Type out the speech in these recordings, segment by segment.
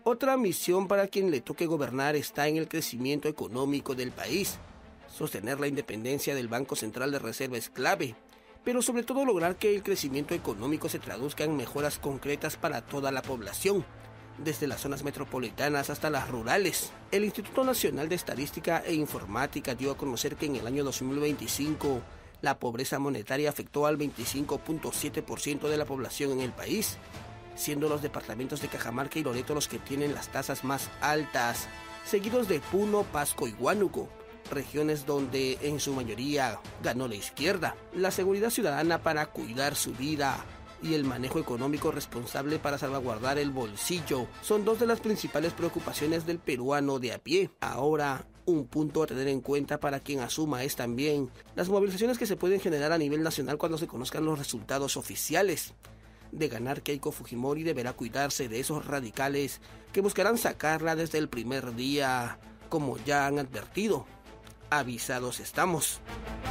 Otra misión para quien le toque gobernar está en el crecimiento económico del país. Sostener la independencia del Banco Central de Reserva es clave, pero sobre todo lograr que el crecimiento económico se traduzca en mejoras concretas para toda la población, desde las zonas metropolitanas hasta las rurales. El Instituto Nacional de Estadística e Informática dio a conocer que en el año 2025 la pobreza monetaria afectó al 25.7% de la población en el país, siendo los departamentos de Cajamarca y Loreto los que tienen las tasas más altas, seguidos de Puno, Pasco y Huánuco, regiones donde en su mayoría ganó la izquierda. La seguridad ciudadana para cuidar su vida y el manejo económico responsable para salvaguardar el bolsillo son dos de las principales preocupaciones del peruano de a pie. Ahora, un punto a tener en cuenta para quien asuma es también las movilizaciones que se pueden generar a nivel nacional cuando se conozcan los resultados oficiales. De ganar Keiko Fujimori deberá cuidarse de esos radicales que buscarán sacarla desde el primer día, como ya han advertido. Avisados estamos.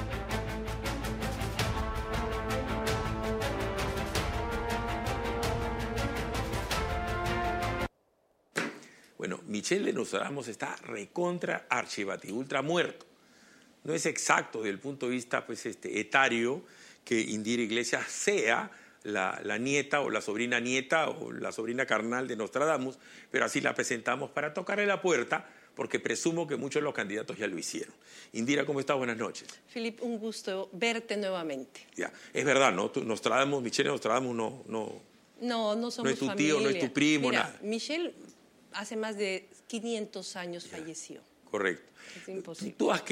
Bueno, Michel de Nostradamus está recontra archivati, ultra muerto. No es exacto desde el punto de vista etario que Indira Iglesias sea la nieta o la sobrina nieta o la sobrina carnal de Nostradamus, pero así la presentamos para tocarle la puerta, porque presumo que muchos de los candidatos ya lo hicieron. Indira, ¿cómo estás? Buenas noches. Philip, un gusto verte nuevamente. Ya, es verdad, ¿no? Nostradamus, Michel Nostradamus no somos no es tu familia. tío, no es tu primo, Mira, nada. Michel hace más de 500 años falleció. Correcto. Es imposible.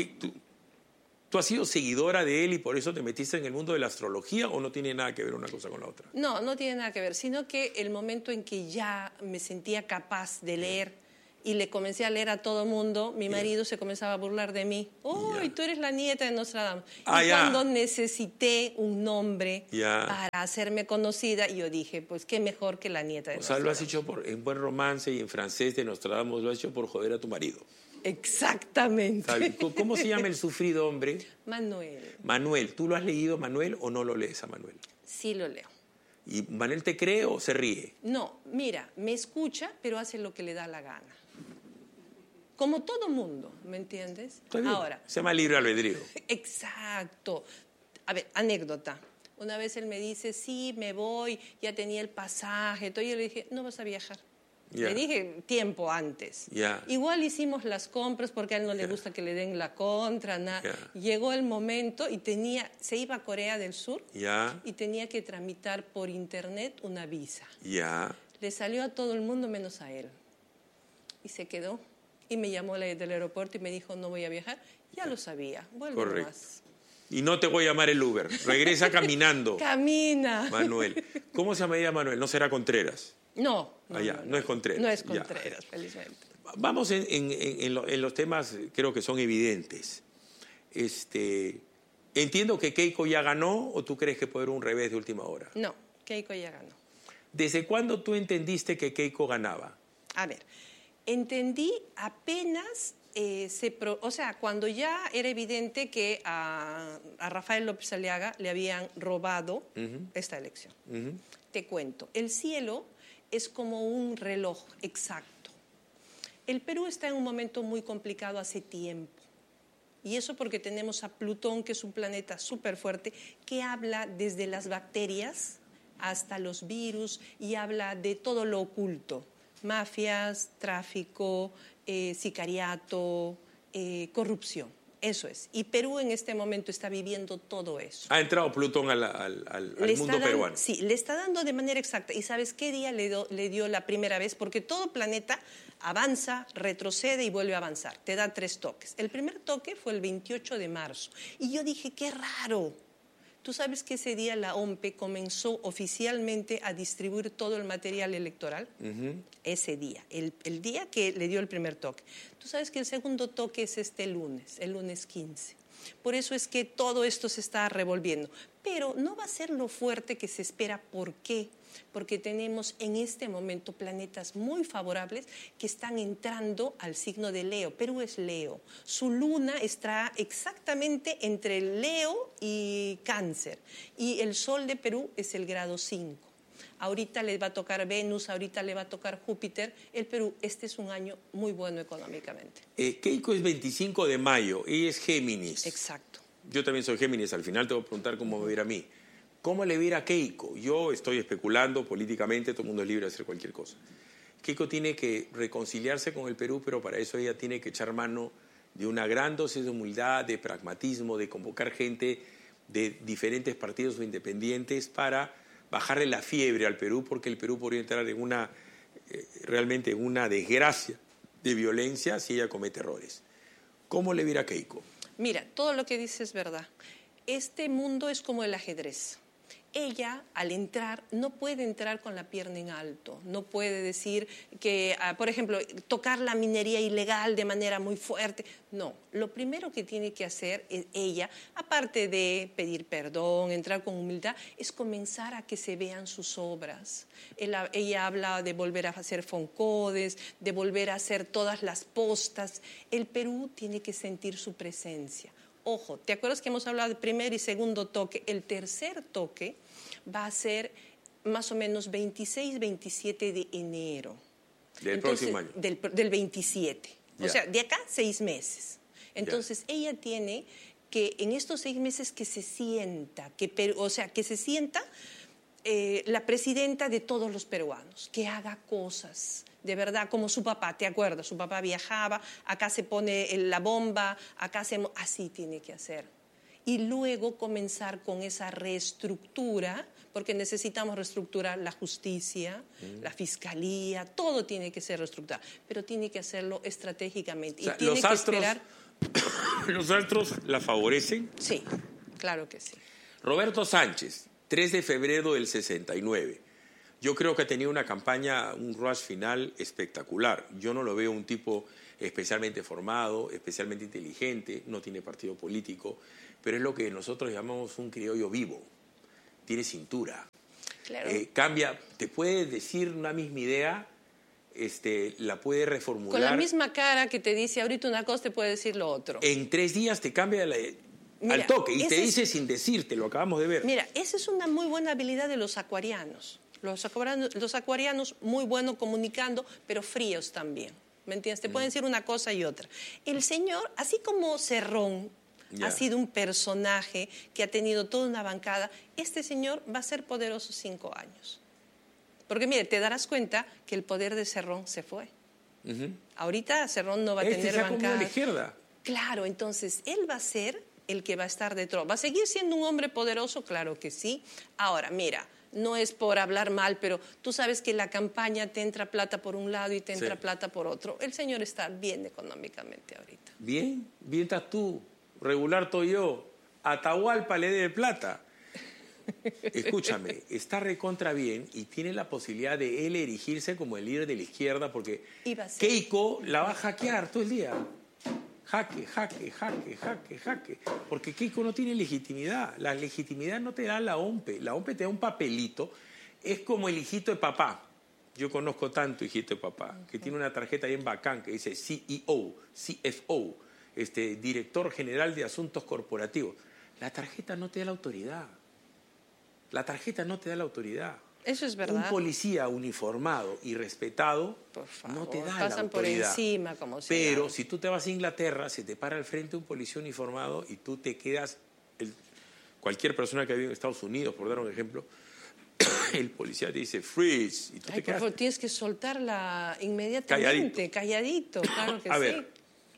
¿Tú has sido seguidora de él y por eso te metiste en el mundo de la astrología o no tiene nada que ver una cosa con la otra? No, no tiene nada que ver, sino que el momento en que ya me sentía capaz de leer y le comencé a leer a todo mundo, mi marido se comenzaba a burlar de mí. ¡Uy, tú eres la nieta de Nostradamus! Y cuando necesité un nombre para hacerme conocida, yo dije, pues qué mejor que la nieta de Nostradamus. O sea, lo has hecho en buen romance y en francés de Nostradamus, lo has hecho por joder a tu marido. Exactamente. ¿Sabe? ¿Cómo se llama el sufrido hombre? Manuel. Manuel. ¿Tú lo has leído, Manuel, o no lo lees a Manuel? Sí lo leo. ¿Y Manuel te cree o se ríe? No, mira, me escucha, pero hace lo que le da la gana. Como todo mundo, ¿me entiendes? Ahora. Se llama libre albedrío. Exacto. A ver, anécdota. Una vez él me dice, sí, me voy, ya tenía el pasaje. Todo. Yo le dije, no vas a viajar. Le dije tiempo antes. Igual hicimos las compras porque a él no le gusta que le den la contra. Llegó el momento y se iba a Corea del Sur y tenía que tramitar por internet una visa. Le salió a todo el mundo menos a él. Y se quedó. Y me llamó del aeropuerto y me dijo, no voy a viajar. Ya lo sabía. Vuelve más. Y no te voy a llamar el Uber. Regresa caminando. Camina. Manuel. ¿Cómo se llamaría Manuel? ¿No será Contreras? No es Contreras. No es Contreras, felizmente. Vamos en los temas, creo que son evidentes. Entiendo que Keiko ya ganó, ¿o tú crees que puede haber un revés de última hora? No, Keiko ya ganó. ¿Desde cuándo tú entendiste que Keiko ganaba? A ver, entendí apenas, cuando ya era evidente que a Rafael López Aliaga le habían robado esta elección. Te cuento, el cielo es como un reloj exacto. El Perú está en un momento muy complicado hace tiempo. Y eso porque tenemos a Plutón, que es un planeta súper fuerte, que habla desde las bacterias hasta los virus y habla de todo lo oculto. Mafias, tráfico, sicariato, corrupción. Eso es. Y Perú en este momento está viviendo todo eso. Ha entrado Plutón al mundo peruano. Sí, le está dando de manera exacta. ¿Y sabes qué día le dio la primera vez? Porque todo planeta avanza, retrocede y vuelve a avanzar. Te da 3 toques. El primer toque fue el 28 de marzo. Y yo dije, qué raro. Tú sabes que ese día la OMPE comenzó oficialmente a distribuir todo el material electoral. Ese día, el día que le dio el primer toque. Tú sabes que el segundo toque es el lunes 15. Por eso es que todo esto se está revolviendo. Pero no va a ser lo fuerte que se espera. ¿Por qué? Porque tenemos en este momento planetas muy favorables que están entrando al signo de Leo. Perú es Leo. Su luna está exactamente entre Leo y Cáncer. Y el sol de Perú es el grado 5. ahorita le va a tocar Venus, ahorita le va a tocar Júpiter. El Perú, este es un año muy bueno económicamente. Keiko es 25 de mayo, ella es Géminis. Exacto. Yo también soy Géminis, al final te voy a preguntar cómo me va a ir a mí. ¿Cómo le va a ir a Keiko? Yo estoy especulando políticamente, todo el mundo es libre de hacer cualquier cosa. Keiko tiene que reconciliarse con el Perú, pero para eso ella tiene que echar mano de una gran dosis de humildad, de pragmatismo, de convocar gente de diferentes partidos o independientes para bajarle la fiebre al Perú, porque el Perú podría entrar en realmente en una desgracia de violencia si ella comete errores. ¿Cómo le va a ir a Keiko? Mira, todo lo que dices es verdad. Este mundo es como el ajedrez. Ella, al entrar, no puede entrar con la pierna en alto. No puede decir que, por ejemplo, tocar la minería ilegal de manera muy fuerte. No, lo primero que tiene que hacer ella, aparte de pedir perdón, entrar con humildad, es comenzar a que se vean sus obras. Ella habla de volver a hacer Foncodes, de volver a hacer todas las postas. El Perú tiene que sentir su presencia. Ojo, ¿te acuerdas que hemos hablado de primer y segundo toque? El tercer toque va a ser más o menos 26, 27 de enero. Del próximo año. Del 27. Ya. O sea, de acá 6 meses. Entonces, ella tiene que en estos 6 meses que se sienta, que se sienta la presidenta de todos los peruanos, que haga cosas. De verdad, como su papá, ¿te acuerdas? Su papá viajaba, acá se pone la bomba, así tiene que hacer. Y luego comenzar con esa reestructura, porque necesitamos reestructurar la justicia, la fiscalía, todo tiene que ser reestructurado, pero tiene que hacerlo estratégicamente. O sea, y tiene que esperar. ¿Los astros la favorecen? Sí, claro que sí. Roberto Sánchez, 3 de febrero del 69. Yo creo que ha tenido una campaña, un rush final espectacular. Yo no lo veo un tipo especialmente formado, especialmente inteligente, no tiene partido político, pero es lo que nosotros llamamos un criollo vivo. Tiene cintura. Claro. Cambia, te puede decir una misma idea, la puede reformular. Con la misma cara que te dice ahorita una cosa, te puede decir lo otro. En 3 días te cambia al toque y te dice sin decirte, lo acabamos de ver. Mira, esa es una muy buena habilidad de los acuarianos. Los acuarianos muy buenos comunicando, pero fríos también. ¿Me entiendes? Te pueden decir una cosa y otra. El señor, así como Cerrón ha sido un personaje que ha tenido toda una bancada, este señor va a ser poderoso 5 años. Porque, mire, te darás cuenta que el poder de Cerrón se fue. Ahorita Cerrón no va a tener bancada. A la izquierda. Claro, entonces él va a ser el que va a estar detrás. ¿Va a seguir siendo un hombre poderoso? Claro que sí. Ahora, mira, no es por hablar mal, pero tú sabes que la campaña te entra plata por un lado y te entra plata por otro. El señor está bien económicamente ahorita. Bien estás tú, regular estoy yo, Atahualpa le debe plata. Escúchame, está recontra bien y tiene la posibilidad de él erigirse como el líder de la izquierda porque Keiko la va a hackear todo el día. Jaque. Porque Keiko no tiene legitimidad. La legitimidad no te da la OMPE. La OMPE te da un papelito. Es como el hijito de papá. Yo conozco tanto hijito de papá, que tiene una tarjeta bien bacán que dice CEO, CFO, Director General de Asuntos Corporativos. La tarjeta no te da la autoridad. La tarjeta no te da la autoridad. Eso es verdad. Un policía uniformado y respetado no te da la autoridad. Pasan por encima, como si Pero nada. si tú te vas a Inglaterra, se te para al frente un policía uniformado y tú te quedas... cualquier persona que ha vivido en Estados Unidos, por dar un ejemplo, el policía te dice freeze y tú te quedas... Por favor, tienes que soltarla inmediatamente, calladito, claro que a sí. Ver.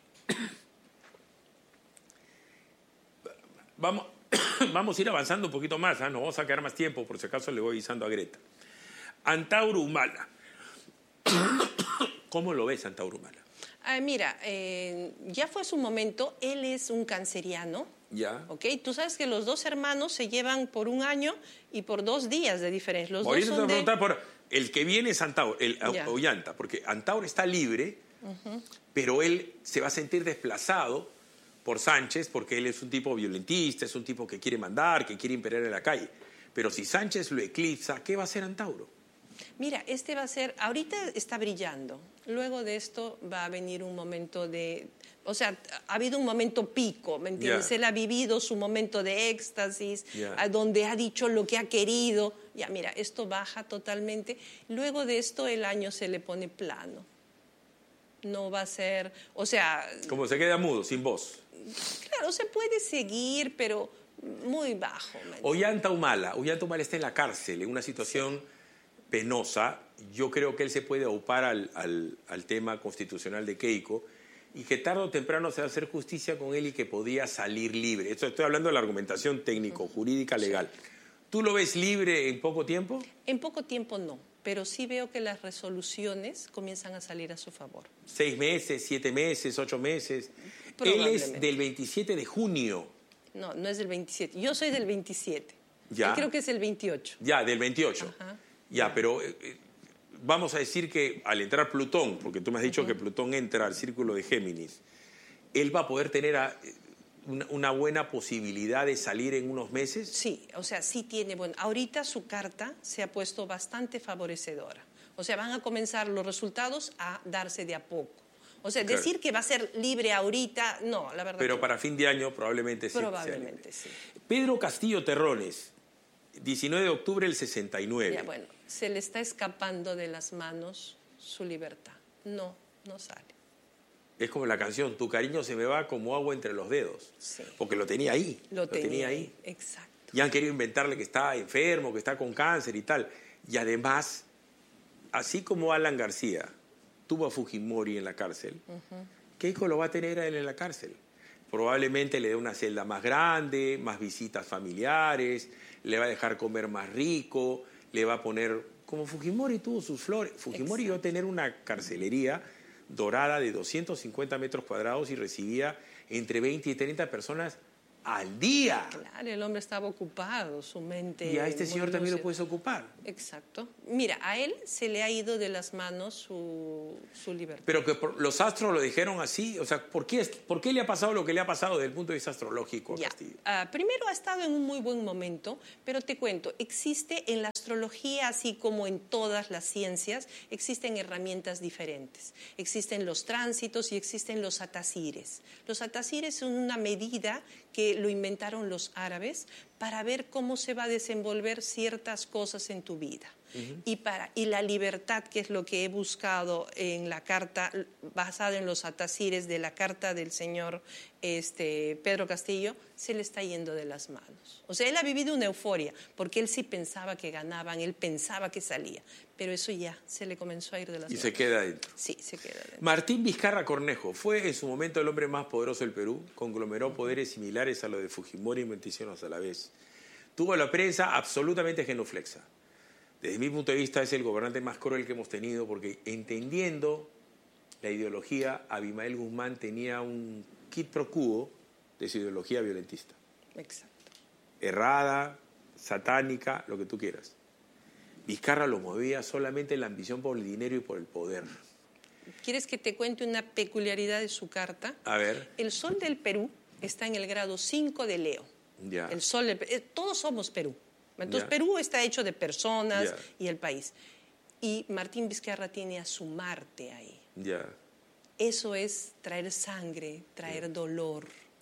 Vamos a ir avanzando un poquito más, no vamos a quedar más tiempo, por si acaso le voy avisando a Greta. Antauro Humala. ¿Cómo lo ves, Antauro Humala? Mira, ya fue su momento, él es un canceriano. Ya. ¿Okay? Tú sabes que los dos hermanos se llevan por 1 año y por 2 días de diferencia. Los ahorita dos te son voy a preguntar por el que viene es Antauro, Ollanta, porque Antauro está libre, pero él se va a sentir desplazado por Sánchez, porque él es un tipo violentista, es un tipo que quiere mandar, que quiere imperar en la calle. Pero si Sánchez lo eclipsa, ¿qué va a hacer Antauro? Mira, este va a ser, ahorita está brillando, luego de esto va a venir un momento de, o sea, ha habido un momento pico, ¿me entiendes? Él ha vivido su momento de éxtasis, donde ha dicho lo que ha querido. Ya, mira, esto baja totalmente. Luego de esto el año se le pone plano. No va a ser, o sea... Como se queda mudo, sin voz. Claro, se puede seguir, pero muy bajo. Ollanta Humala está en la cárcel, en una situación penosa. Yo creo que él se puede aupar al tema constitucional de Keiko y que tarde o temprano se va a hacer justicia con él y que podía salir libre. Esto estoy hablando de la argumentación técnico-jurídica legal. ¿Tú lo ves libre en poco tiempo? En poco tiempo no, pero sí veo que las resoluciones comienzan a salir a su favor. 6 meses, 7 meses, 8 meses. Él es del 27 de junio. No, no es del 27. Yo soy del 27. Ya. Yo creo que es el 28. Ya, del 28. Ajá. Ya, pero vamos a decir que al entrar Plutón, porque tú me has dicho que Plutón entra al círculo de Géminis, él va a poder tener una buena posibilidad de salir en unos meses. Sí, o sea, sí tiene. Bueno, ahorita su carta se ha puesto bastante favorecedora. O sea, van a comenzar los resultados a darse de a poco. O sea, claro, decir que va a ser libre ahorita, no, la verdad. Pero para fin de año probablemente sí. Probablemente sí. Pedro Castillo Terrones, 19 de octubre del 69. Ya, bueno, se le está escapando de las manos su libertad. No sale. Es como la canción, tu cariño se me va como agua entre los dedos. Sí. Porque lo tenía ahí. Lo tenía ahí. Exacto. Y han querido inventarle que está enfermo, que está con cáncer y tal. Y además, así como Alan García tuvo a Fujimori en la cárcel, Keiko lo va a tener a él en la cárcel. Probablemente le dé una celda más grande, más visitas familiares, le va a dejar comer más rico, le va a poner... Como Fujimori tuvo sus flores. Fujimori iba a tener una carcelería dorada de 250 metros cuadrados y recibía entre 20 y 30 personas al día. Claro, el hombre estaba ocupado, su mente... Y a este señor también lo puedes ocupar. Exacto. Mira, a él se le ha ido de las manos su libertad. Pero que los astros lo dijeron así, o sea, ¿por qué le ha pasado lo que le ha pasado desde el punto de vista astrológico a Castillo? Primero ha estado en un muy buen momento, pero te cuento, existe en la astrología, así como en todas las ciencias, existen herramientas diferentes. Existen los tránsitos y existen los atasires. Los atasires son una medida que lo inventaron los árabes para ver cómo se va a desenvolver ciertas cosas en tu vida. Y la libertad, que es lo que he buscado en la carta, basada en los atasires de la carta del señor Pedro Castillo, se le está yendo de las manos. O sea, él ha vivido una euforia, porque él sí pensaba que ganaban, él pensaba que salía, pero eso ya se le comenzó a ir de las manos. Y se queda adentro. Sí, se queda adentro. Martín Vizcarra Cornejo fue en su momento el hombre más poderoso del Perú, conglomeró poderes similares a los de Fujimori y Montesinos a la vez. Tuvo la prensa absolutamente genuflexa. Desde mi punto de vista es el gobernante más cruel que hemos tenido, porque entendiendo la ideología, Abimael Guzmán tenía un quid pro quo de su ideología violentista. Exacto. Errada, satánica, lo que tú quieras. Vizcarra lo movía solamente la ambición por el dinero y por el poder. ¿Quieres que te cuente una peculiaridad de su carta? A ver. El sol del Perú está en el grado 5 de Leo. Ya. El sol todos somos Perú. Entonces, Ya. Perú está hecho de personas y el país. Y Martín Vizcarra tiene a su Marte ahí. Ya. Eso es traer sangre, traer dolor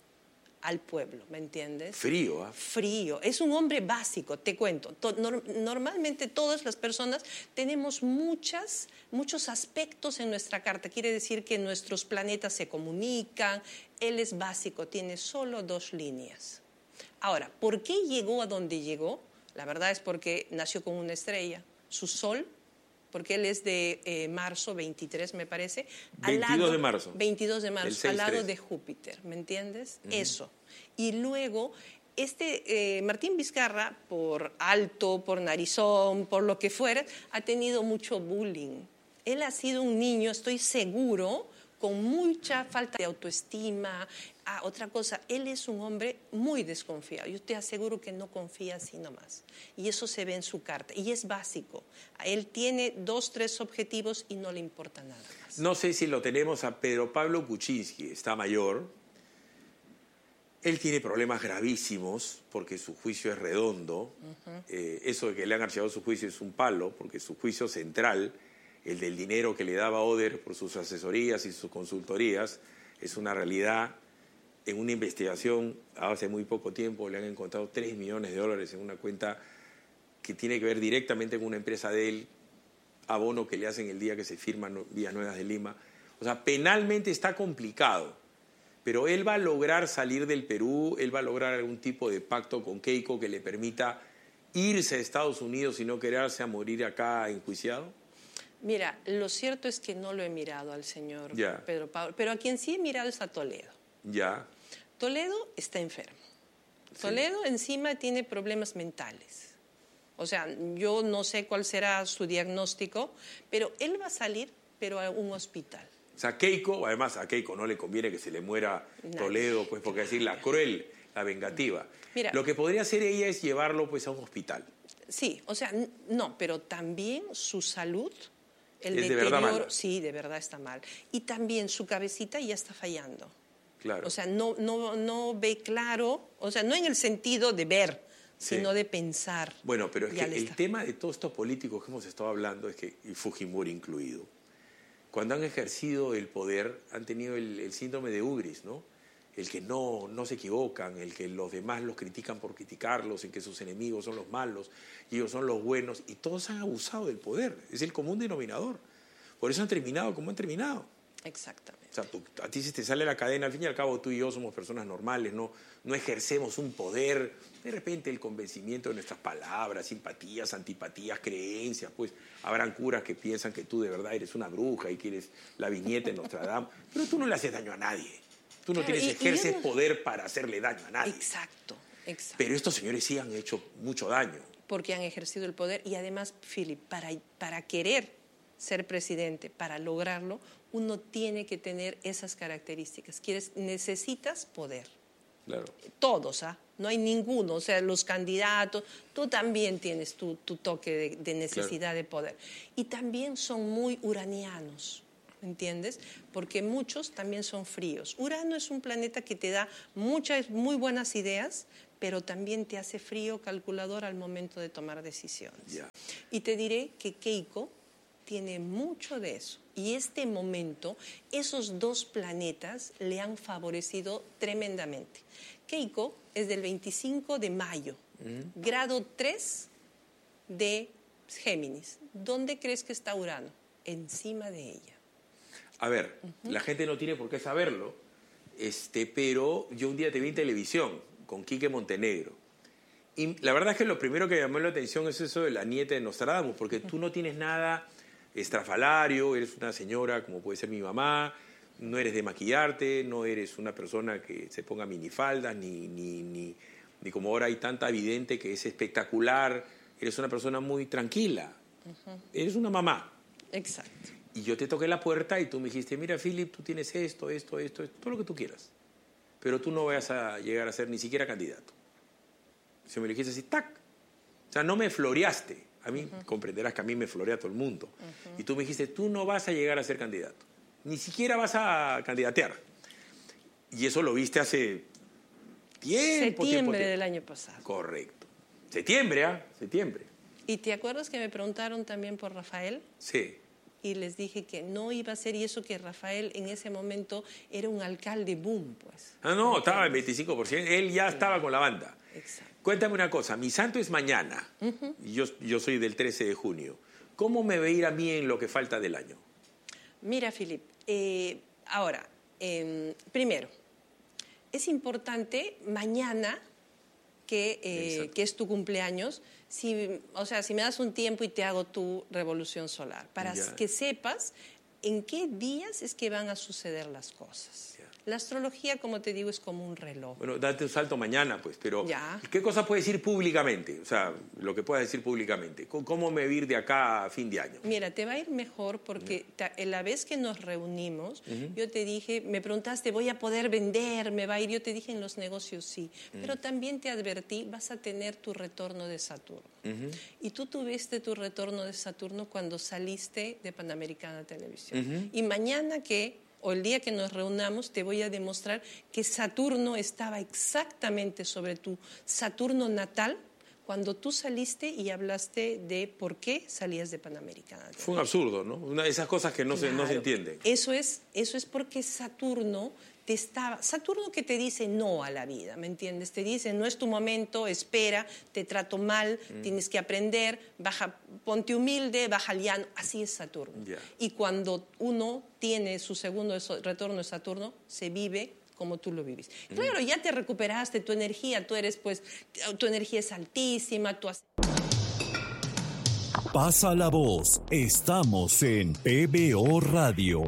al pueblo, ¿me entiendes? Frío, ¿ah? Frío. Es un hombre básico, te cuento. Normalmente todas las personas tenemos muchos aspectos en nuestra carta. Quiere decir que nuestros planetas se comunican. Él es básico, tiene solo 2 líneas. Ahora, ¿por qué llegó a donde llegó? La verdad es porque nació con una estrella. Su sol, porque él es de marzo 23, me parece. 22 de marzo. 22 de marzo, al lado 6-3. de Júpiter, ¿me entiendes? Eso. Y luego, Martín Vizcarra, por alto, por narizón, por lo que fuera, ha tenido mucho bullying. Él ha sido un niño, estoy seguro, con mucha falta de autoestima. Otra cosa, él es un hombre muy desconfiado. Yo te aseguro que no confía así nomás. Y eso se ve en su carta. Y es básico. Él tiene 2, 3 objetivos y no le importa nada más. No sé si lo tenemos a Pedro Pablo Kuczynski, está mayor. Él tiene problemas gravísimos porque su juicio es redondo. Eso de que le han archivado su juicio es un palo, porque su juicio central, el del dinero que le daba Oder por sus asesorías y sus consultorías, es una realidad. En una investigación hace muy poco tiempo le han encontrado $3 millones en una cuenta que tiene que ver directamente con una empresa de él, abono que le hacen el día que se firma Vías Nuevas de Lima. O sea, penalmente está complicado, pero él va a lograr salir del Perú, él va a lograr algún tipo de pacto con Keiko que le permita irse a Estados Unidos y no quedarse a morir acá enjuiciado. Mira, lo cierto es que no lo he mirado al señor Pedro Pablo, pero a quien sí he mirado es a Toledo. Ya. Toledo está enfermo. Sí. Toledo encima tiene problemas mentales. O sea, yo no sé cuál será su diagnóstico, pero él va a salir, pero a un hospital. O sea, Keiko, además a Keiko no le conviene que se le muera Toledo, pues porque decir la cruel, la vengativa. Mira, lo que podría hacer ella es llevarlo pues a un hospital. Sí, o sea, no, pero también su salud, el ¿Es de verdad deterioro, mala? sí, de verdad está mal. Y también su cabecita ya está fallando. Claro. O sea, no ve claro, o sea, no en el sentido de ver, sino de pensar. Bueno, pero es que el tema de todos estos políticos que hemos estado hablando es que, y Fujimori incluido, cuando han ejercido el poder han tenido el síndrome de Ugris, ¿no? El que no se equivocan, el que los demás los critican por criticarlos, en que sus enemigos son los malos y ellos son los buenos, y todos han abusado del poder. Es el común denominador. Por eso han terminado como han terminado. Exactamente. O sea, a ti se te sale la cadena, al fin y al cabo tú y yo somos personas normales, no ejercemos un poder. De repente el convencimiento de nuestras palabras, simpatías, antipatías, creencias, pues habrán curas que piensan que tú de verdad eres una bruja y que eres la viñeta de Nostradamus, pero tú no le haces daño a nadie. Tú no ejerces poder para hacerle daño a nadie. Exacto. Pero estos señores sí han hecho mucho daño. Porque han ejercido el poder y además, Philip, para querer ser presidente, para lograrlo, uno tiene que tener esas características. Necesitas poder. Claro. Todos, no hay ninguno. O sea, los candidatos, tú también tienes tu toque de necesidad de poder. Y también son muy uranianos, ¿entiendes? Porque muchos también son fríos. Urano es un planeta que te da muchas, muy buenas ideas, pero también te hace frío, calculador al momento de tomar decisiones. Yeah. Y te diré que Keiko tiene mucho de eso. Y este momento, esos dos planetas le han favorecido tremendamente. Keiko es del 25 de mayo, grado 3 de Géminis. ¿Dónde crees que está Urano? Encima de ella. A ver, la gente no tiene por qué saberlo, pero yo un día te vi en televisión con Quique Montenegro. Y la verdad es que lo primero que llamó la atención es eso de la nieta de Nostradamus, porque tú no tienes nada estrafalario, eres una señora como puede ser mi mamá, no eres de maquillarte, no eres una persona que se ponga minifaldas, ni como ahora hay tanta vidente que es espectacular, eres una persona muy tranquila, eres una mamá. Exacto. Y yo te toqué la puerta y tú me dijiste, mira, Philip, tú tienes esto, todo lo que tú quieras, pero tú no vas a llegar a ser ni siquiera candidato. Si me lo dijiste así, ¡tac! O sea, no me floreaste. A mí, comprenderás que a mí me florea todo el mundo. Y tú me dijiste, tú no vas a llegar a ser candidato. Ni siquiera vas a candidatear. Y eso lo viste hace septiembre del año pasado. Correcto. Septiembre. ¿Y te acuerdas que me preguntaron también por Rafael? Sí. Y les dije que no iba a ser, y eso que Rafael en ese momento era un alcalde boom, pues. No, estaba en 25%. Él ya estaba con la banda. Exacto. Cuéntame una cosa, mi santo es mañana, yo soy del 13 de junio. ¿Cómo me va a ir a mí en lo que falta del año? Mira, Philip, ahora, primero, es importante mañana, que es tu cumpleaños, si me das un tiempo y te hago tu revolución solar, para que sepas en qué días es que van a suceder las cosas. La astrología, como te digo, es como un reloj. Bueno, date un salto mañana, pues, pero ¿qué cosa puedes decir públicamente? O sea, lo que puedas decir públicamente. ¿Cómo me va a ir de acá a fin de año? Mira, te va a ir mejor porque la vez que nos reunimos, yo te dije, me preguntaste, ¿voy a poder vender? ¿Me va a ir? Yo te dije, en los negocios sí. Pero también te advertí, vas a tener tu retorno de Saturno. Y tú tuviste tu retorno de Saturno cuando saliste de Panamericana Televisión. Y mañana que o el día que nos reunamos, te voy a demostrar que Saturno estaba exactamente sobre tu Saturno natal cuando tú saliste y hablaste de por qué salías de Panamericana. Fue un absurdo, ¿no? Una de esas cosas que no se entienden. Eso es porque Saturno Saturno que te dice no a la vida, ¿me entiendes? Te dice, no es tu momento, espera, te trato mal, tienes que aprender, ponte humilde, baja al llano. Así es Saturno. Yeah. Y cuando uno tiene su segundo retorno de Saturno, se vive como tú lo vivís. Claro, ya te recuperaste tu energía, tu energía es altísima, tú has... Pasa la voz, estamos en PBO Radio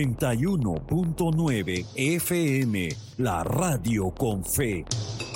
91.9 FM, la radio con fe.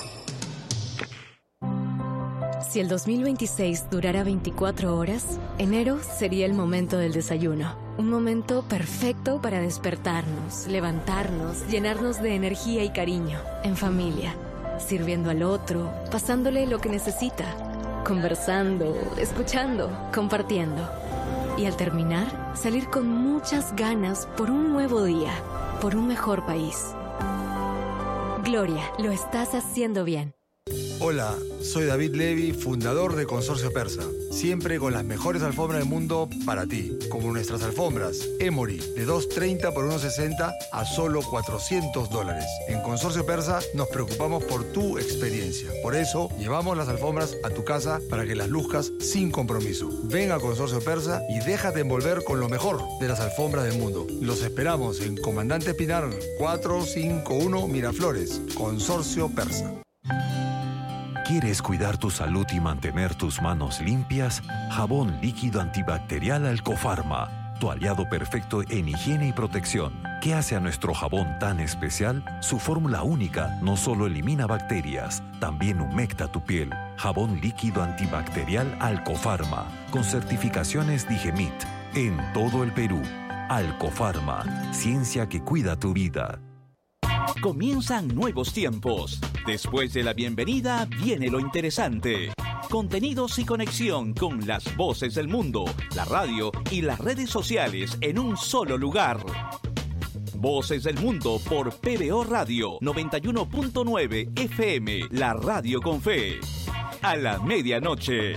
Si el 2026 durara 24 horas, enero sería el momento del desayuno. Un momento perfecto para despertarnos, levantarnos, llenarnos de energía y cariño, en familia, sirviendo al otro, pasándole lo que necesita. Conversando, escuchando, compartiendo. Y al terminar, salir con muchas ganas por un nuevo día, por un mejor país. Gloria, lo estás haciendo bien. Hola, soy David Levy, fundador de Consorcio Persa. Siempre con las mejores alfombras del mundo para ti. Como nuestras alfombras Emory, de $230 por $160 a solo $400. En Consorcio Persa nos preocupamos por tu experiencia. Por eso, llevamos las alfombras a tu casa para que las luzcas sin compromiso. Ven a Consorcio Persa y déjate envolver con lo mejor de las alfombras del mundo. Los esperamos en Comandante Pinar 451 Miraflores. Consorcio Persa. ¿Quieres cuidar tu salud y mantener tus manos limpias? Jabón líquido antibacterial Alcofarma, tu aliado perfecto en higiene y protección. ¿Qué hace a nuestro jabón tan especial? Su fórmula única no solo elimina bacterias, también humecta tu piel. Jabón líquido antibacterial Alcofarma, con certificaciones Digemit, en todo el Perú. Alcofarma, ciencia que cuida tu vida. Comienzan nuevos tiempos. Después de la bienvenida viene lo interesante. Contenidos y conexión con las voces del mundo, la radio y las redes sociales en un solo lugar. Voces del Mundo por PBO Radio 91.9 FM, la radio con fe. A la medianoche.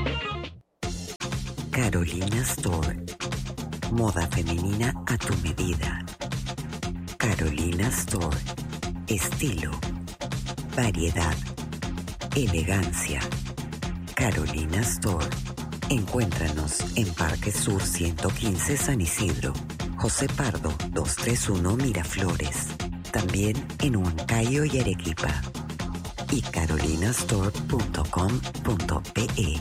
Carolina Store. Moda femenina a tu medida. Carolina Store. Estilo, variedad, elegancia. Carolina Store. Encuéntranos en Parque Sur 115 San Isidro, José Pardo 231 Miraflores. También en Huancayo y Arequipa. Y carolinastore.com.pe.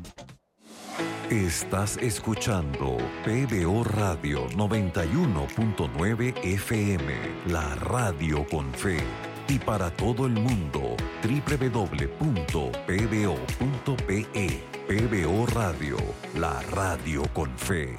Estás escuchando PBO Radio 91.9 FM, la radio con fe. Y para todo el mundo, www.pbo.pe. PBO Radio, la radio con fe.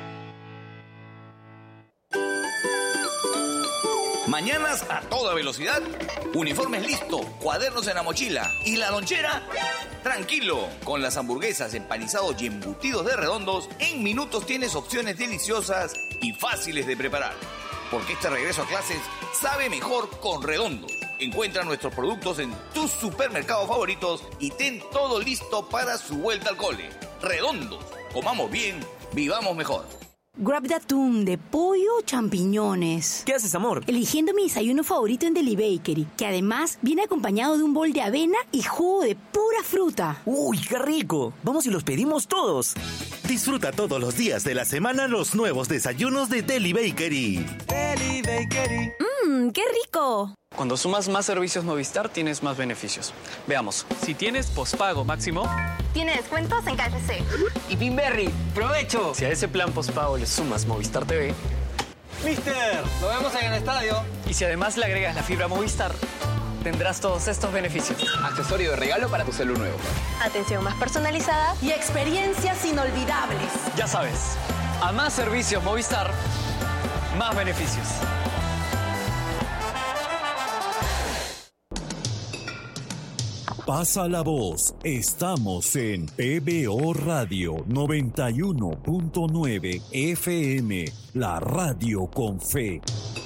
Mañanas a toda velocidad, uniformes listo, cuadernos en la mochila y la lonchera. Tranquilo, con las hamburguesas, empanizados y embutidos de Redondos, en minutos tienes opciones deliciosas y fáciles de preparar. Porque este regreso a clases sabe mejor con Redondos. Encuentra nuestros productos en tus supermercados favoritos y ten todo listo para su vuelta al cole. Redondos, comamos bien, vivamos mejor. Grab de atún, de pollo o champiñones. ¿Qué haces, amor? Eligiendo mi desayuno favorito en Deli Bakery, que además viene acompañado de un bol de avena y jugo de pura fruta. ¡Uy, qué rico! Vamos y los pedimos todos. Disfruta todos los días de la semana los nuevos desayunos de Deli Bakery. Deli Bakery. ¡Qué rico! Cuando sumas más servicios Movistar, tienes más beneficios. Veamos. Si tienes pospago máximo... Tiene descuentos en KFC. Y Pinberry, ¡provecho! Si a ese plan pospago le sumas Movistar TV... ¡Mister! ¡Lo vemos en el estadio! Y si además le agregas la fibra Movistar, tendrás todos estos beneficios. Accesorio de regalo para tu celular nuevo. Atención más personalizada. Y experiencias inolvidables. Ya sabes, a más servicios Movistar, más beneficios. Pasa la voz, estamos en PBO Radio 91.9 FM, la radio con fe.